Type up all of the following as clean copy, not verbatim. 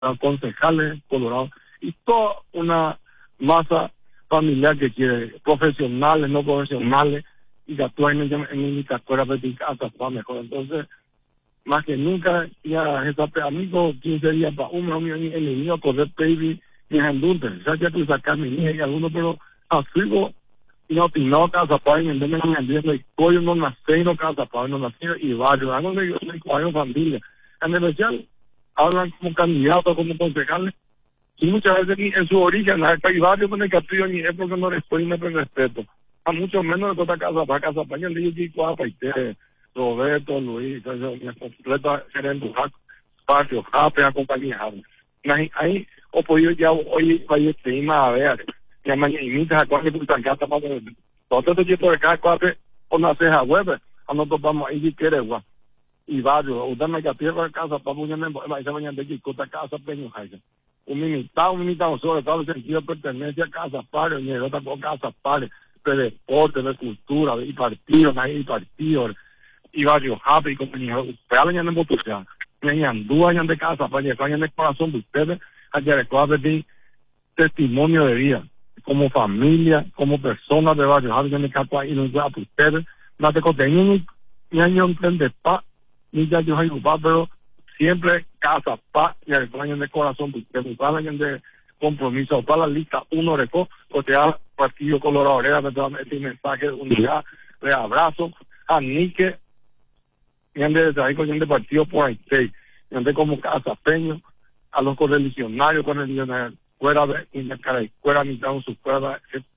a concejales colorados y toda una masa familiar que quiere, profesionales, no profesionales, y que actúan en el Itacuera hasta mejor. Entonces, más que nunca, ya está amigo 15 días para uno, el niño correr baby y en dulce. Ya que tú sacas mi niña y algunos, pero así no opinó casa para en vez de la y coyo no nace, no casa para no nace y varios, algo de familia. En especial, hablan como candidatos, como concejales, y muchas veces en su origen, hay varios con el castillo ni es porque no respeto, no respeto. A mucho menos de toda casa para el día que cuapa y te Roberto, Luis, la completa gerente patio, jape, compañía. Ahí, o podido ya hoy vaya tema a ver, que mañana imita a cualquier puta casa para todo este tipo de casa, o no se a web, a nosotros vamos ahí si quiere, guau. Y varios, usted me tierra de casa para mañana de que cota casa peño jaya. Un limitado sobre todo el sentido de pertenencia a casa padre, ni de otra casa padre, de deporte, de cultura, de partidos, hay partidos, y varios happy, compañía, ustedes hablan de motoría, ni andúan de casa, para llegar en el corazón de ustedes, allá de cosas de testimonio de vida, como familia, como personas de varios happy, en el campo y no a ustedes, más de contenido, ni año de paz, ni ya yo hay un pero siempre casa, paz y el año de corazón, porque un año de compromiso, para la lista uno recó, porque ya Partido Colorado, este mensaje de unidad, de abrazo, a Nique, y ande de ahí con el partido por ahí, y ande como casa peño, a los correligionarios, fuera de, en la cara de fuera, mitad en su fuera,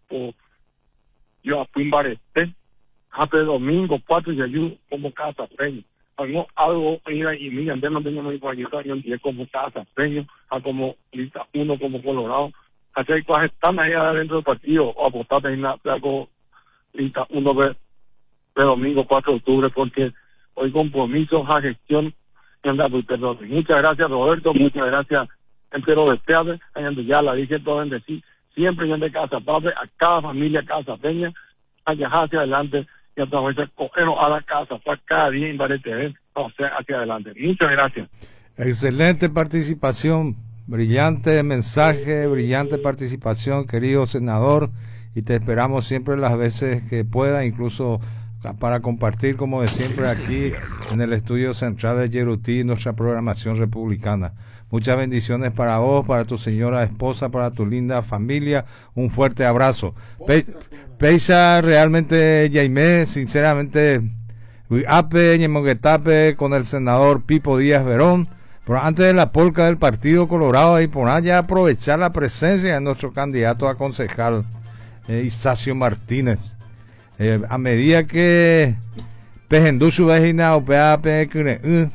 yo a Pimbarete, hace domingo, 4 de ayuno, como casa peño. Algo mira y mira, no tengo muy cuarenta años y es como casa peño, a como lista uno como Colorado, así hay cosas están ahí adentro del partido o apostar en la lista uno de domingo 4 de octubre porque hoy compromiso a gestión muchas gracias Roberto, muchas gracias entero de ustedes, ya la dije todo en decir, siempre en de casa padre, a cada familia casa peña, allá hacia adelante y a través de cogernos a la casa para cada día en Barete, o sea, hacia adelante. Muchas gracias. Excelente participación, brillante mensaje, brillante participación, querido senador, y te esperamos siempre las veces que pueda, incluso para compartir, como de siempre, aquí en el estudio central de Yerutí, nuestra programación republicana. Muchas bendiciones para vos, para tu señora esposa, para tu linda familia. Un fuerte abrazo. Peisa realmente, Jaime, sinceramente, ape, ñemoguetape con el senador Pipo Díaz Verón. Pero antes de la polca del Partido Colorado, y por allá aprovechar la presencia de nuestro candidato a concejal, Isacio Martínez. A medida que Pejendusu vejina o peape que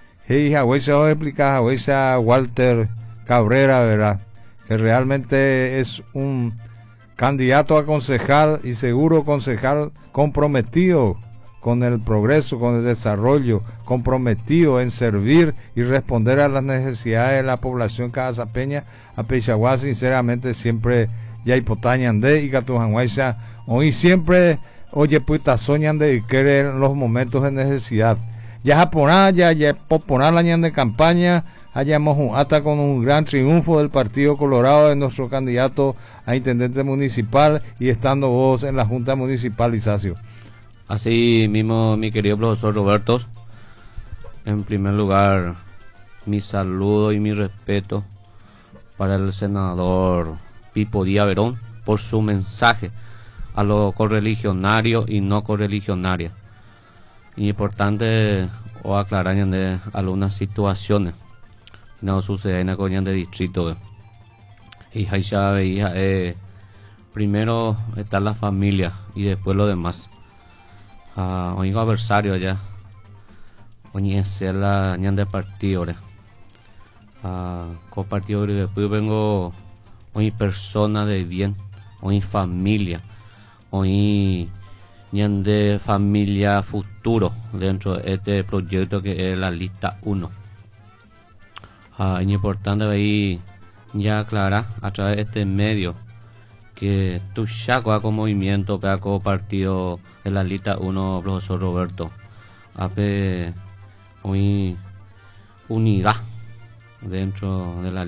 explica Walter Cabrera, ¿verdad? Que realmente es un candidato a concejal y seguro concejal comprometido con el progreso, con el desarrollo, comprometido en servir y responder a las necesidades de la población casapeña. A Peixaguá, sinceramente, siempre ya hipotañan de y Catujanguaysa, hoy siempre, oye, puta, soñan de querer en los momentos de necesidad. Ya japoná, ya poponá la año de campaña, hayamos hasta con un gran triunfo del Partido Colorado de nuestro candidato a intendente municipal y estando vos en la Junta Municipal, Isacio. Así mismo, mi querido profesor Roberto, en primer lugar, mi saludo y mi respeto para el senador Pipo Díaz Verón por su mensaje a los correligionarios y no correligionarias. Y importante o aclarar de algunas situaciones no suceden en la coña de distrito. Y primero está la familia y después lo demás. Hoy adversario allá, hoy es la ñan de partido, compartido después vengo hoy persona de bien, hoy familia, hoy ñan de familia futuro dentro de este proyecto que es la lista 1. Es importante ahí ya aclarar a través de este medio que tu chaco con movimiento como partido de la lista 1, profesor Roberto, ape hoy unidad dentro de la